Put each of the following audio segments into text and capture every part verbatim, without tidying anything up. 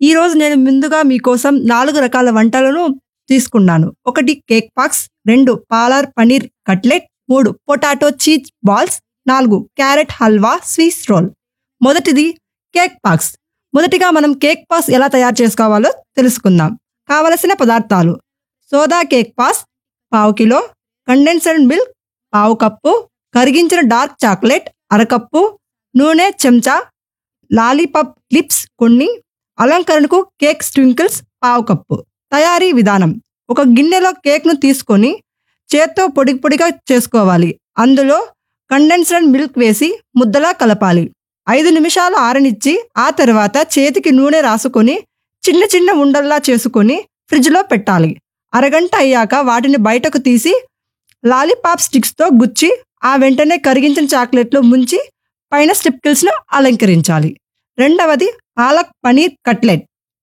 ఈరోజు నేను ముందుగా మీకోసం నాలుగు రకాల వంటలను తీసుకున్నాను. ఒకటి కేక్ పాక్స్, రెండు పాలర్ పనీర్ కట్లెట్, మూడు పొటాటో చీజ్ బాల్స్, నాలుగు క్యారెట్ హల్వా స్వీస్ రోల్. మొదటిది కేక్ పాక్స్. మొదటిగా మనం కేక్ పాస్ ఎలా తయారు చేసుకోవాలో తెలుసుకుందాం. కావలసిన పదార్థాలు: సోదా కేక్ పాస్ పావు కిలో, కండెన్స్డ్ మిల్క్ పావు కప్పు, కరిగించిన డార్క్ చాక్లెట్ అరకప్పు, నూనె చెంచా, లాలీపాప్ క్లిప్స్ కొన్ని, అలంకరణకు కేక్ స్ప్రింకిల్స్ పావు కప్పు. తయారీ విధానం: ఒక గిన్నెలో కేక్ను తీసుకొని చేత్తో పొడి పొడిగా చేసుకోవాలి. అందులో కండెన్స్డ్ మిల్క్ వేసి ముద్దలా కలపాలి. ఐదు నిమిషాలు ఆరనిచ్చి ఆ తర్వాత చేతికి నూనె రాసుకొని చిన్న చిన్న ఉండల్లా చేసుకొని ఫ్రిడ్జ్లో పెట్టాలి. అరగంట అయ్యాక వాటిని బయటకు తీసి లాలీపాప్ స్టిక్స్తో గుచ్చి ఆ వెంటనే కరిగించిన చాక్లెట్లో ముంచి పైన స్ప్రింకిల్స్ను అలంకరించాలి. రెండవది పాలక్ పనీర్ కట్లెట్.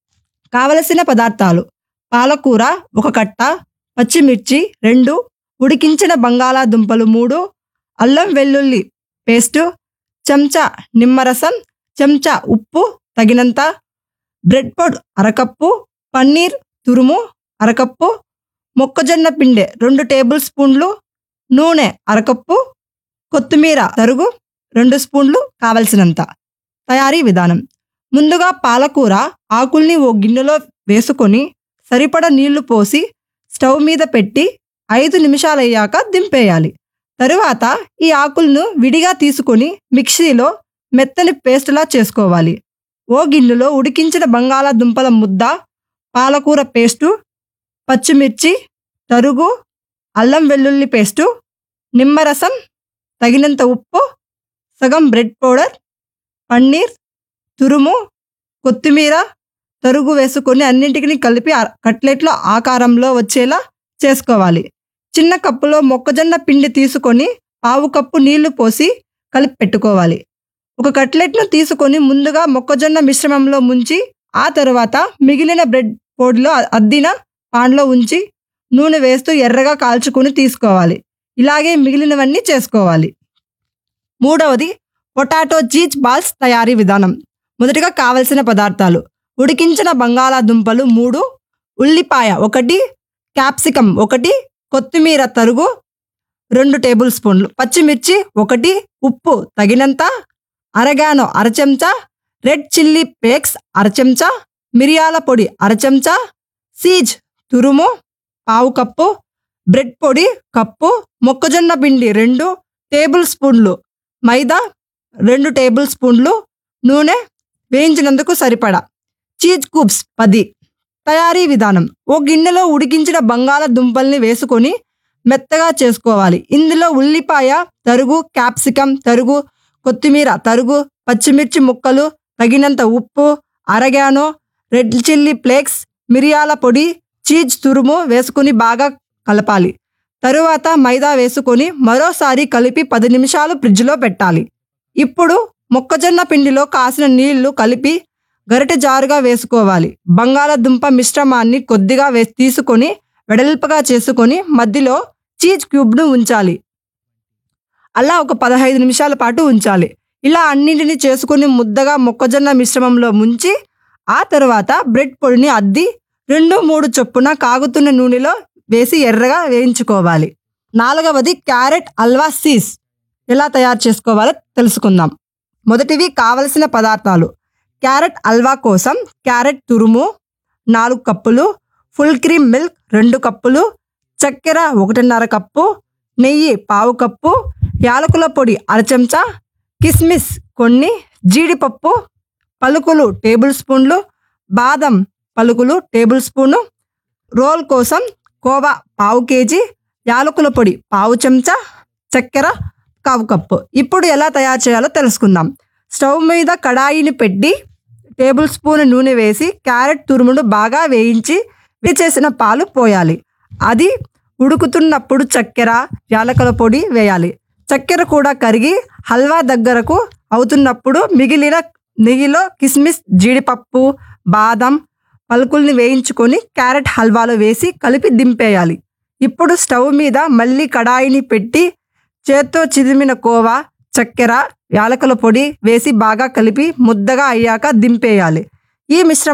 కావలసిన పదార్థాలు: పాలకూర ఒక కట్ట, పచ్చిమిర్చి రెండు, ఉడికించిన బంగాళాదుంపలు మూడు, అల్లం వెల్లుల్లి పేస్టు చెంచా, నిమ్మరసం చెంచా, ఉప్పు తగినంత, బ్రెడ్ పొడ్ అరకప్పు, పన్నీర్ తురుము అరకప్పు, మొక్కజొన్న పిండి రెండు టేబుల్ స్పూన్లు, నూనె అరకప్పు, కొత్తిమీర తరుగు రెండు స్పూన్లు కావలసినంత. తయారీ విధానం: ముందుగా పాలకూర ఆకుల్ని ఓ గిన్నెలో వేసుకొని సరిపడ నీళ్లు పోసి స్టవ్ మీద పెట్టి ఐదు నిమిషాలయ్యాక దింపేయాలి. తరువాత ఈ ఆకులను విడిగా తీసుకొని మిక్సీలో మెత్తని పేస్టులా చేసుకోవాలి. ఓ గిన్నెలో ఉడికించిన బంగాళాదుంపల ముద్ద, పాలకూర పేస్టు, పచ్చిమిర్చి తరుగు, అల్లం వెల్లుల్లి పేస్టు, నిమ్మరసం, తగినంత ఉప్పు, సగం బ్రెడ్ పౌడర్, పన్నీర్ తురుము, కొత్తిమీర తరుగు వేసుకొని అన్నింటినీ కలిపి కట్లెట్ల ఆకారంలో వచ్చేలా చేసుకోవాలి. చిన్న కప్పులో మొక్కజొన్న పిండి తీసుకొని పావు కప్పు నీళ్లు పోసి కలిపి పెట్టుకోవాలి. ఒక కట్లెట్ను తీసుకొని ముందుగా మొక్కజొన్న మిశ్రమంలో ముంచి ఆ తరువాత మిగిలిన బ్రెడ్ పొడిలో అద్దిన పాన్లో ఉంచి నూనె వేస్తూ ఎర్రగా కాల్చుకుని తీసుకోవాలి. ఇలాగే మిగిలినవన్నీ చేసుకోవాలి. మూడవది పొటాటో చీజ్ బాల్స్ తయారీ విధానం. మొదటిగా కావలసిన పదార్థాలు: ఉడికించిన బంగాళాదుంపలు మూడు, ఉల్లిపాయ ఒకటి, క్యాప్సికం ఒకటి, కొత్తిమీర తరుగు రెండు టేబుల్ స్పూన్లు, పచ్చిమిర్చి ఒకటి, ఉప్పు తగినంత, అరగానో అరచెంచా, రెడ్ చిల్లీ ఫ్లేక్స్ అరచెంచా, మిరియాల పొడి అరచెంచా, సీజ్ తురుము పావు కప్పు, బ్రెడ్ పొడి కప్పు, మొక్కజొన్న పిండి రెండు టేబుల్ స్పూన్లు, మైదా రెండు టేబుల్ స్పూన్లు, నూనె వేయించినందుకు సరిపడా, చీజ్ క్యూబ్స్ పది. తయారీ విధానం: ఓ గిన్నెలో ఉడికించిన బంగాళాదుంపల్ని వేసుకొని మెత్తగా చేసుకోవాలి. ఇందులో ఉల్లిపాయ తరుగు, క్యాప్సికం తరుగు, కొత్తిమీర తరుగు, పచ్చిమిర్చి ముక్కలు, తగినంత ఉప్పు, అరగానో, రెడ్ చిల్లీ ఫ్లేక్స్, మిరియాల పొడి, చీజ్ తురుము వేసుకుని బాగా కలపాలి. తరువాత మైదా వేసుకొని మరోసారి కలిపి పది నిమిషాలు ఫ్రిడ్జ్లో పెట్టాలి. ఇప్పుడు మొక్కజొన్న పిండిలో కాసిన నీళ్లు కలిపి గరిటె జారుగా వేసుకోవాలి. బంగాళాదుంప మిశ్రమాన్ని కొద్దిగా వేసి తీసుకొని వెడల్పుగా చేసుకొని మధ్యలో చీజ్ క్యూబ్ను ఉంచాలి. అలా ఒక పదహైదు నిమిషాల పాటు ఉంచాలి. ఇలా అన్నింటినీ చేసుకుని ముద్దగా మొక్కజొన్న మిశ్రమంలో ముంచి ఆ తర్వాత బ్రెడ్ పొడిని అద్ది రెండు మూడు చొప్పున కాగుతున్న నూనెలో వేసి ఎర్రగా వేయించుకోవాలి. నాలుగవది క్యారెట్ హల్వా సీస్ ఎలా తయారు చేసుకోవాలో తెలుసుకుందాం. మొదటివి కావలసిన పదార్థాలు: క్యారెట్ హల్వా కోసం క్యారెట్ తురుము నాలుగు కప్పులు, ఫుల్ క్రీమ్ మిల్క్ రెండు కప్పులు, చక్కెర ఒకటిన్నర కప్పు, నెయ్యి పావు కప్పు, యాలకుల పొడి అరచెంచా, కిస్మిస్ కొన్ని, జీడిపప్పు పలుకులు టేబుల్ స్పూన్లు, బాదం పలుకులు టేబుల్ స్పూను, రోల్ కోసం కోవా పావు కేజీ, యాలకుల పొడి పావు చెంచా, చక్కెర పావు కప్పు. ఇప్పుడు ఎలా తయారు చేయాలో తెలుసుకుందాం. స్టవ్ మీద కడాయిని పెట్టి టేబుల్ స్పూన్ నూనె వేసి క్యారెట్ తురుమును బాగా వేయించి వేచేసిన పాలు పోయాలి. అది ఉడుకుతున్నప్పుడు చక్కెర, యాలకుల పొడి వేయాలి. చక్కెర కూడా కరిగి హల్వా దగ్గరకు అవుతున్నప్పుడు మిగిలిన నెయ్యిలో కిస్మిస్, జీడిపప్పు, బాదం పలుకుల్ని వేయించుకొని క్యారెట్ హల్వాలో వేసి కలిపి దింపేయాలి. ఇప్పుడు స్టవ్ మీద మళ్ళీ కడాయిని పెట్టి చేత్తో చిదిమిన కోవా, చక్కెర, యాలకుల పొడి వేసి బాగా కలిపి ముద్దగా అయ్యాక దింపేయాలి. ఈ మిశ్రమం